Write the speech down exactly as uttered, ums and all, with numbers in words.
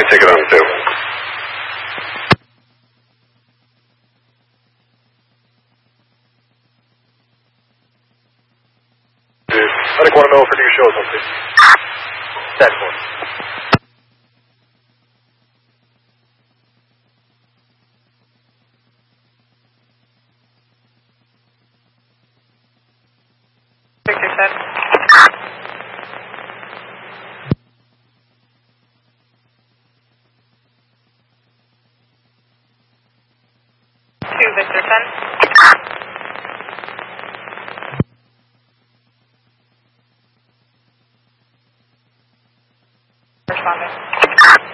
me take it on too. I just want to know if you show something. That's one. Victor said. Two Victor ten. Responding.